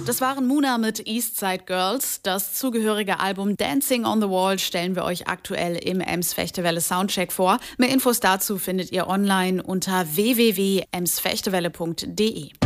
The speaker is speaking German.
Das waren Muna mit Eastside Girls. Das zugehörige Album Dancing on the Wall stellen wir euch aktuell im Ems-Fechtewelle Soundcheck vor. Mehr Infos dazu findet ihr online unter www.emsfechtewelle.de.